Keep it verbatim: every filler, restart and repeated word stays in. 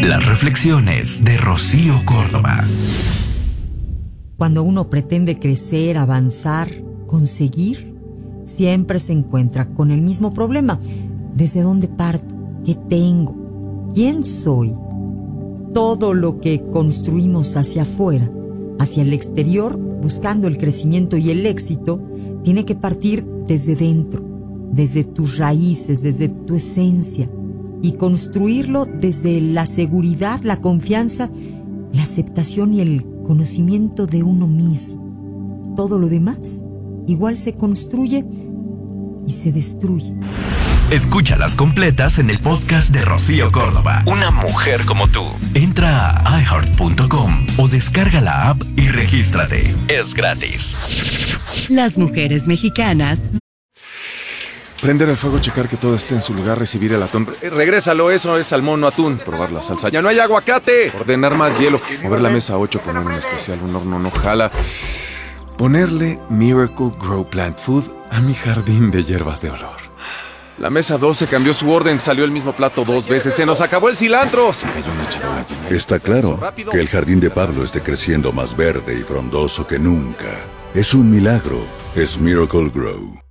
Las reflexiones de Rocío Córdoba. Cuando uno pretende crecer, avanzar, conseguir, siempre se encuentra con el mismo problema. ¿Desde dónde parto? ¿Qué tengo? ¿Quién soy? Todo lo que construimos hacia afuera, hacia el exterior, buscando el crecimiento y el éxito, tiene que partir desde dentro, desde tus raíces, desde tu esencia, y construirlo desde la seguridad, la confianza, la aceptación y el conocimiento de uno mismo. Todo lo demás igual se construye y se destruye. Escúchalas completas en el podcast de Rocío Córdoba. Una mujer como tú. Entra a i heart punto com o descarga la app y regístrate. Es gratis. Las mujeres mexicanas. Prender el fuego, checar que todo esté en su lugar, recibir el atún. Eh, regrésalo, eso es salmón, no atún. Probar la salsa. ¡Ya no hay aguacate! Ordenar más hielo. Mover la mesa ocho, poner un especial, un horno no jala. Ponerle Miracle Grow Plant Food a mi jardín de hierbas de olor. La mesa doce cambió su orden, salió el mismo plato dos veces. ¡Se nos acabó el cilantro! Se cayó una charola llena. Está claro que el jardín de Pablo esté creciendo más verde y frondoso que nunca. Es un milagro. Es Miracle Grow.